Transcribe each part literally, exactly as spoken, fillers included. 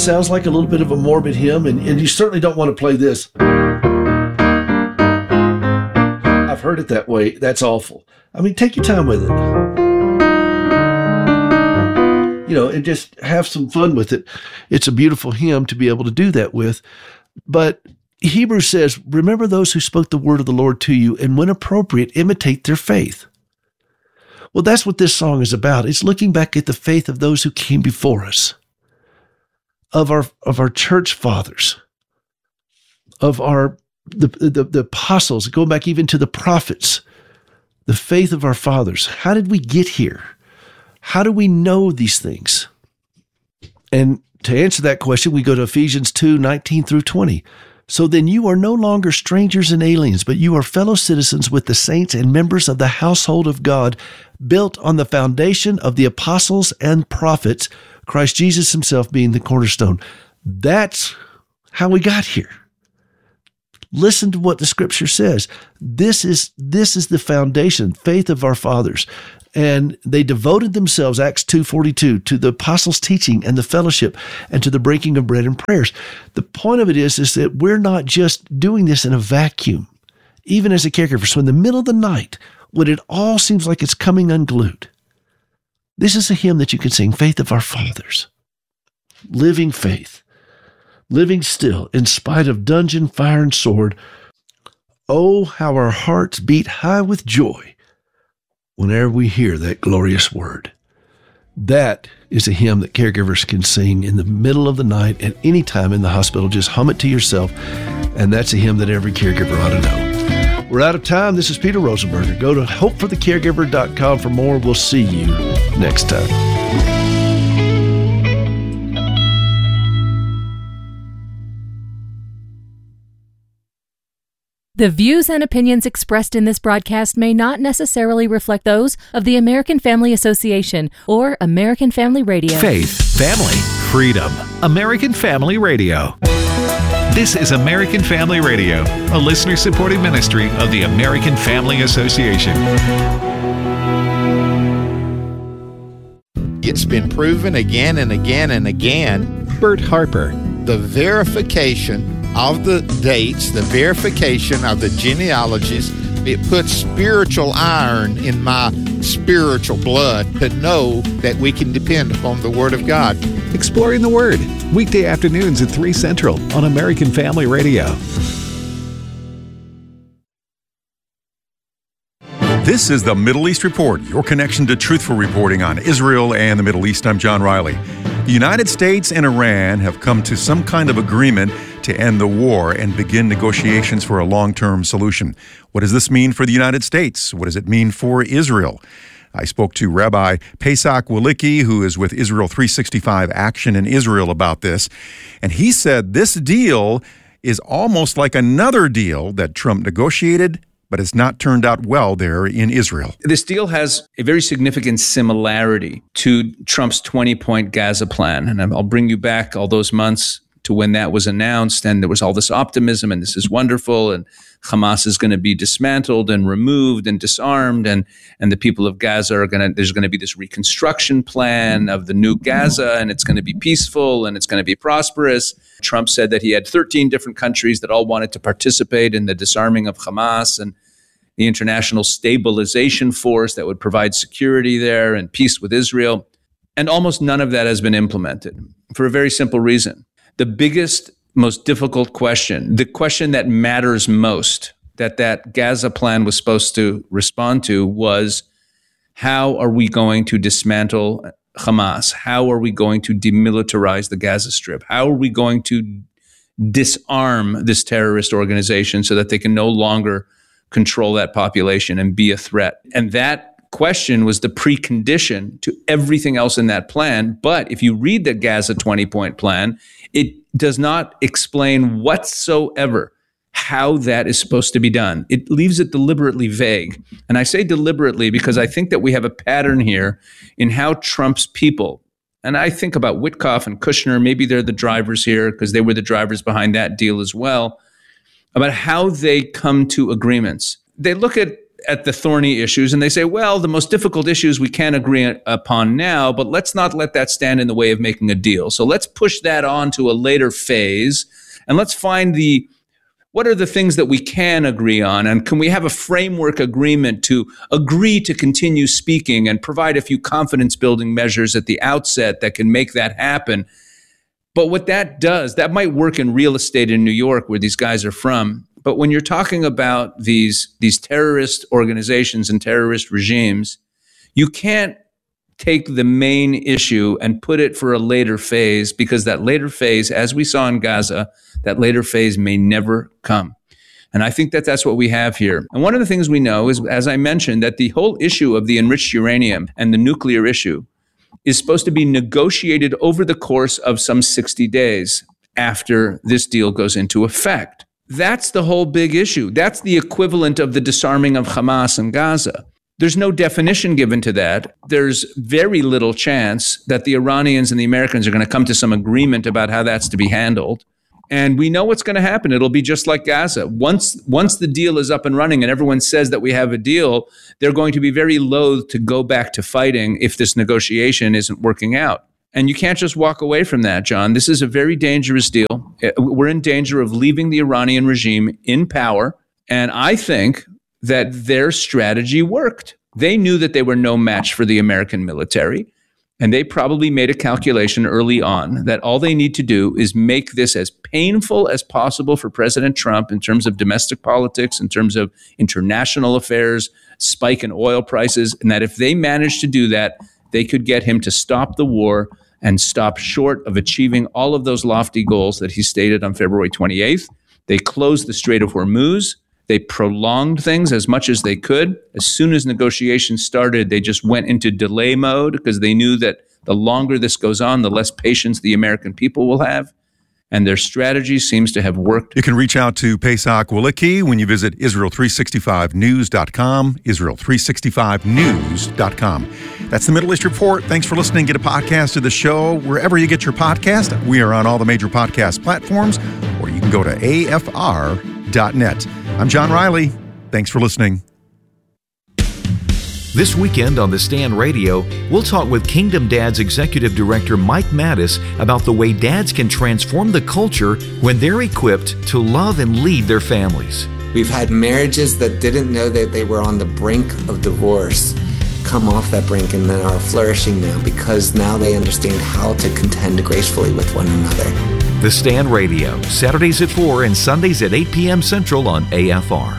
sounds like a little bit of a morbid hymn, and, and you certainly don't want to play this. I've heard it that way. That's awful. I mean, take your time with it. You know, and just have some fun with it. It's a beautiful hymn to be able to do that with. But Hebrews says, remember those who spoke the word of the Lord to you, and when appropriate, imitate their faith. Well, that's what this song is about. It's looking back at the faith of those who came before us, of our of our church fathers, of our the, the, the apostles, going back even to the prophets, the faith of our fathers. How did we get here? How do we know these things? And to answer that question, we go to Ephesians two, nineteen through twenty. So then you are no longer strangers and aliens, but you are fellow citizens with the saints and members of the household of God, built on the foundation of the apostles and prophets, Christ Jesus himself being the cornerstone. That's how we got here. Listen to what the scripture says. This is, this is the foundation, faith of our fathers. And they devoted themselves, Acts two forty-two, to the apostles' teaching and the fellowship and to the breaking of bread and prayers. The point of it is, is that we're not just doing this in a vacuum, even as a caregiver. So in the middle of the night, when it all seems like it's coming unglued, this is a hymn that you can sing, Faith of Our Fathers. Living faith, living still in spite of dungeon, fire, and sword. Oh, how our hearts beat high with joy whenever we hear that glorious word. That is a hymn that caregivers can sing in the middle of the night at any time in the hospital. Just hum it to yourself, and that's a hymn that every caregiver ought to know. We're out of time. This is Peter Rosenberger. Go to hope for the caregiver dot com for more. We'll see you next time. The views and opinions expressed in this broadcast may not necessarily reflect those of the American Family Association or American Family Radio. Faith, family, freedom. American Family Radio. This is American Family Radio, a listener-supported ministry of the American Family Association. It's been proven again and again and again. Bert Harper. The verification of the dates, the verification of the genealogies, it puts spiritual iron in my spiritual blood to know that we can depend upon the Word of God. Exploring the Word, weekday afternoons at three Central on American Family Radio. This is the Middle East Report, your connection to truthful reporting on Israel and the Middle East. I'm John Riley. The United States and Iran have come to some kind of agreement to end the war and begin negotiations for a long-term solution. What does this mean for the United States? What does it mean for Israel? I spoke to Rabbi Pesach Walicki, who is with Israel three sixty-five Action in Israel, about this. And he said this deal is almost like another deal that Trump negotiated, but it's not turned out well there in Israel. This deal has a very significant similarity to Trump's twenty-point Gaza plan. And I'll bring you back all those months to when that was announced, and there was all this optimism, and this is wonderful, and Hamas is going to be dismantled and removed and disarmed, and and the people of Gaza are going to, there's going to be this reconstruction plan of the new Gaza, and it's going to be peaceful, and it's going to be prosperous. Trump said that he had thirteen different countries that all wanted to participate in the disarming of Hamas, and the international stabilization force that would provide security there and peace with Israel. And almost none of that has been implemented for a very simple reason. The biggest, most difficult question, the question that matters most, that that Gaza plan was supposed to respond to, was how are we going to dismantle Hamas? How are we going to demilitarize the Gaza Strip? How are we going to disarm this terrorist organization so that they can no longer control that population and be a threat? And that question was the precondition to everything else in that plan. But if you read the Gaza twenty-point plan, it does not explain whatsoever how that is supposed to be done. It leaves it deliberately vague. And I say deliberately because I think that we have a pattern here in how Trump's people, and I think about Witkoff and Kushner, maybe they're the drivers here because they were the drivers behind that deal as well, about how they come to agreements. They look at at the thorny issues and they say, well, the most difficult issues we can't agree upon now, but let's not let that stand in the way of making a deal. So let's push that on to a later phase and let's find the, what are the things that we can agree on? And can we have a framework agreement to agree to continue speaking and provide a few confidence building measures at the outset that can make that happen? But what that does, that might work in real estate in New York where these guys are from. But when you're talking about these, these terrorist organizations and terrorist regimes, you can't take the main issue and put it for a later phase, because that later phase, as we saw in Gaza, that later phase may never come. And I think that that's what we have here. And one of the things we know is, as I mentioned, that the whole issue of the enriched uranium and the nuclear issue is supposed to be negotiated over the course of some sixty days after this deal goes into effect. That's the whole big issue. That's the equivalent of the disarming of Hamas in Gaza. There's no definition given to that. There's very little chance that the Iranians and the Americans are going to come to some agreement about how that's to be handled. And we know what's going to happen. It'll be just like Gaza. Once, once the deal is up and running and everyone says that we have a deal, they're going to be very loath to go back to fighting if this negotiation isn't working out. And you can't just walk away from that, John. This is a very dangerous deal. We're in danger of leaving the Iranian regime in power. And I think that their strategy worked. They knew that they were no match for the American military. And they probably made a calculation early on that all they need to do is make this as painful as possible for President Trump in terms of domestic politics, in terms of international affairs, spike in oil prices, and that if they manage to do that, they could get him to stop the war and stop short of achieving all of those lofty goals that he stated on February twenty-eighth. They closed the Strait of Hormuz. They prolonged things as much as they could. As soon as negotiations started, they just went into delay mode because they knew that the longer this goes on, the less patience the American people will have. And their strategy seems to have worked. You can reach out to Pesach Wielicki when you visit Israel three sixty-five news dot com, Israel three sixty-five news dot com. That's the Middle East Report. Thanks for listening. Get a podcast of the show wherever you get your podcast. We are on all the major podcast platforms, or you can go to A F R dot net. I'm John Riley. Thanks for listening. This weekend on The Stand Radio, we'll talk with Kingdom Dads Executive Director Mike Mattis about the way dads can transform the culture when they're equipped to love and lead their families. We've had marriages that didn't know that they were on the brink of divorce come off that brink and then are flourishing now because now they understand how to contend gracefully with one another. The Stand Radio, Saturdays at four and Sundays at eight p.m. Central on A F R.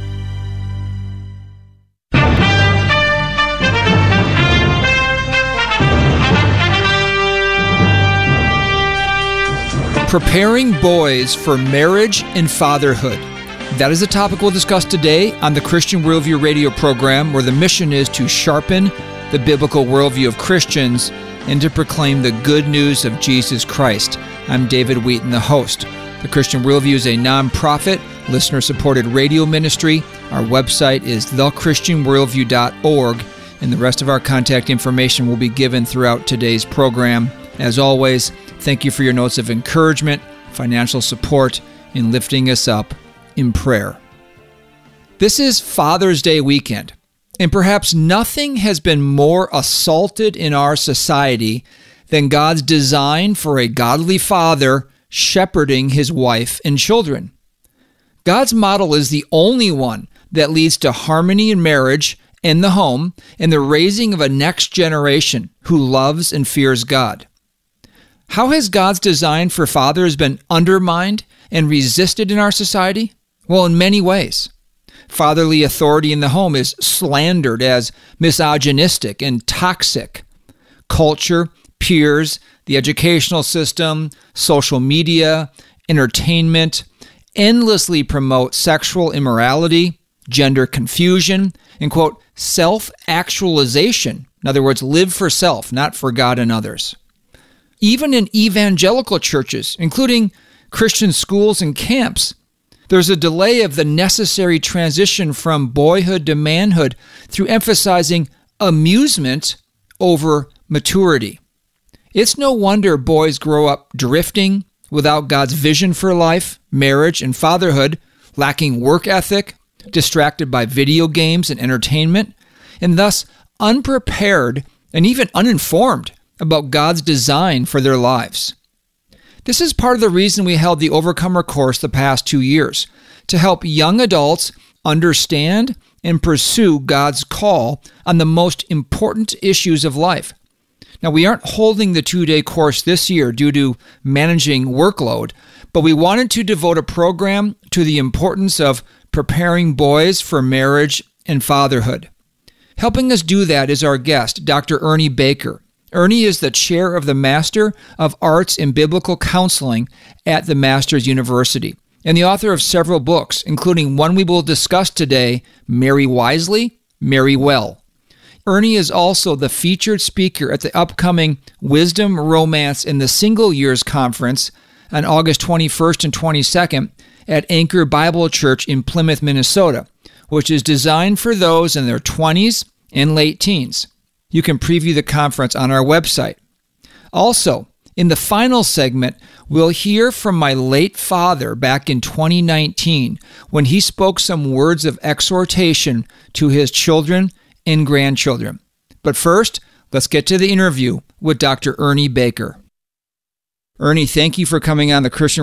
Preparing boys for marriage and fatherhood. That is a topic we'll discuss today on the Christian Worldview radio program, where the mission is to sharpen the biblical worldview of Christians and to proclaim the good news of Jesus Christ. I'm David Wheaton, the host. The Christian Worldview is a nonprofit, listener-supported radio ministry. Our website is the christian worldview dot org, and the rest of our contact information will be given throughout today's program. As always, thank you for your notes of encouragement, financial support, and lifting us up in prayer. This is Father's Day weekend, and perhaps nothing has been more assaulted in our society than God's design for a godly father shepherding his wife and children. God's model is the only one that leads to harmony in marriage and the home and the raising of a next generation who loves and fears God. How has God's design for fathers been undermined and resisted in our society? Well, in many ways. Fatherly authority in the home is slandered as misogynistic and toxic. Culture, peers, the educational system, social media, entertainment endlessly promote sexual immorality, gender confusion, and, quote, self-actualization. In other words, live for self, not for God and others. Even in evangelical churches, including Christian schools and camps, there's a delay of the necessary transition from boyhood to manhood through emphasizing amusement over maturity. It's no wonder boys grow up drifting without God's vision for life, marriage, and fatherhood, lacking work ethic, distracted by video games and entertainment, and thus unprepared and even uninformed about God's design for their lives. This is part of the reason we held the Overcomer course the past two years, to help young adults understand and pursue God's call on the most important issues of life. Now, we aren't holding the two-day course this year due to managing workload, but we wanted to devote a program to the importance of preparing boys for marriage and fatherhood. Helping us do that is our guest, Doctor Ernie Baker. Ernie is the chair of the Master of Arts in Biblical Counseling at the Masters University and the author of several books, including one we will discuss today, Marry Wisely, Marry Well. Ernie is also the featured speaker at the upcoming Wisdom, Romance, and the Single Years Conference on August twenty-first and twenty-second at Anchor Bible Church in Plymouth, Minnesota, which is designed for those in their twenties and late teens. You can preview the conference on our website. Also, in the final segment, we'll hear from my late father back in twenty nineteen when he spoke some words of exhortation to his children and grandchildren. But first, let's get to the interview with Doctor Ernie Baker. Ernie, thank you for coming on the Christian